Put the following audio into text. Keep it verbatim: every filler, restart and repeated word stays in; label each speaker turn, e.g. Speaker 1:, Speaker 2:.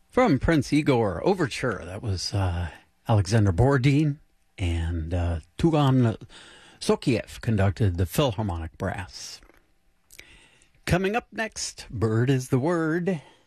Speaker 1: From Prince Igor Overture, that was uh, Alexander Borodin, and uh, Tugan Sokiev conducted the Philharmonic Brass. Coming up next, Bird is the Word.